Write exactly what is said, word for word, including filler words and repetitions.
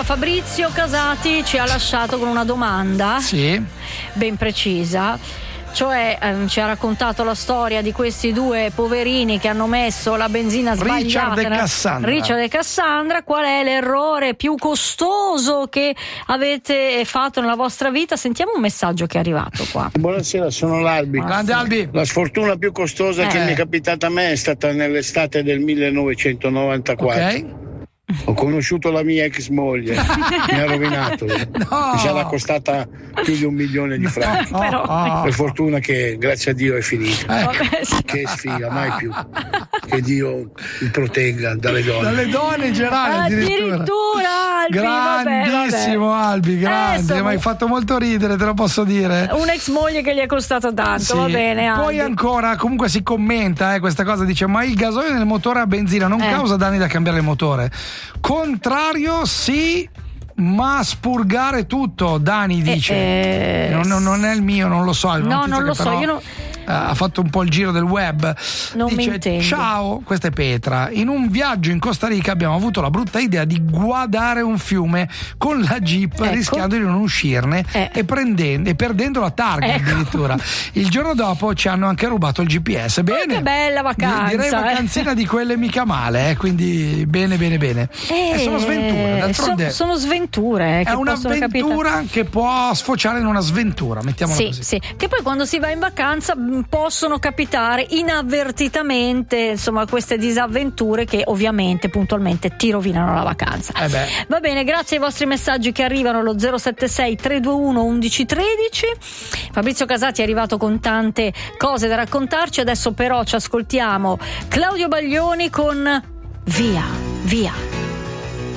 Fabrizio Casati ci ha lasciato con una domanda sì. ben precisa, cioè ehm, ci ha raccontato la storia di questi due poverini che hanno messo la benzina sbagliata. Richard e Cassandra. Richard e Cassandra, qual è l'errore più costoso che avete fatto nella vostra vita? Sentiamo un messaggio che è arrivato qua. Buonasera, sono l'Albi. Grande Albi. La sfortuna più costosa Eh. che mi è capitata a me è stata nell'estate del millenovecentonovantaquattro. Ok. Ho conosciuto la mia ex moglie, mi ha rovinato, No. mi sarà costata più di un milione di franchi. No. Però- Oh. Per fortuna che grazie a Dio è finita. Ecco. Vabbè, sì. Che sfiga, mai più. Che Dio mi protegga dalle donne. Dalle donne in generale addirittura. Addirittura, Albi, vabbè, Grandissimo vabbè. Albi, grande, Eh, insomma, mi hai fatto molto ridere, te lo posso dire. un'ex moglie che gli è costata tanto, Sì. va bene. Poi Albi. ancora comunque si commenta eh, questa cosa, dice ma il gasolio nel motore a benzina non Eh. causa danni da cambiare il motore. Contrario sì, ma spurgare tutto, Dani dice. Eh, eh, non, non- non è il mio, non lo so. è una No, notizia non lo che so, però, io non- eh, ha fatto un po' il giro del web. Non mi Dice, intendo. ciao, questa è Petra. In un viaggio in Costa Rica abbiamo avuto la brutta idea di guadare un fiume con la Jeep, Ecco. rischiando di non uscirne Eh. e, prendendo, e perdendo la targa Ecco. addirittura. Il giorno dopo ci hanno anche rubato il G P S. Bene. che bella vacanza, Direi eh. vacanzina di quelle mica male, eh, quindi bene, bene, bene. Eh, e sono sventure, d'altronde so- sono sventure eh, che è possono un'avventura che può sfociare in una sventura, mettiamola Sì, così. sì, che poi quando si va in vacanza mh, possono capitare inavvertitamente, insomma, queste disavventure che ovviamente puntualmente ti rovinano la vacanza. Eh beh. Va bene, grazie ai vostri messaggi che arrivano allo zero sette sei tre due uno uno uno uno tre zero. Fabrizio Casati è arrivato con tante cose da raccontarci, adesso però ci ascoltiamo Claudio Baglioni con Via, Via.